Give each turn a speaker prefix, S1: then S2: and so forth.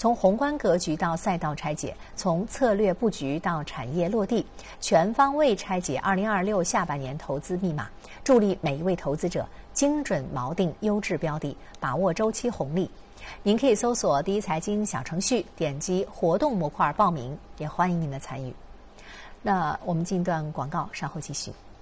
S1: 从宏观格局到赛道拆解，从策略布局到产业落地，全方位拆解2026下半年投资密码，助力每一位投资者精准锚定优质标的，把握周期红利。您可以搜索第一财经小程序，点击活动模块报名，也欢迎您的参与。那我们进一段广告，稍后继续。